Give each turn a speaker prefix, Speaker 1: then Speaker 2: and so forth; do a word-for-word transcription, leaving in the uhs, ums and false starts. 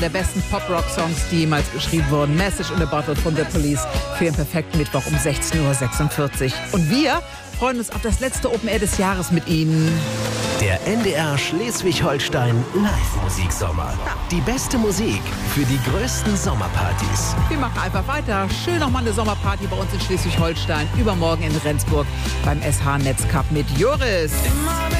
Speaker 1: der besten Pop-Rock-Songs, die jemals geschrieben wurden. Message in a Bottle von The Police für den perfekten Mittwoch um sechzehn Uhr sechsundvierzig. Und wir freuen uns auf das letzte Open Air des Jahres mit Ihnen.
Speaker 2: Der N D R Schleswig-Holstein Live-Musiksommer. Die beste Musik für die größten Sommerpartys.
Speaker 1: Wir machen einfach weiter. Schön nochmal eine Sommerparty bei uns in Schleswig-Holstein. Übermorgen in Rendsburg beim S H Netzcup mit Joris.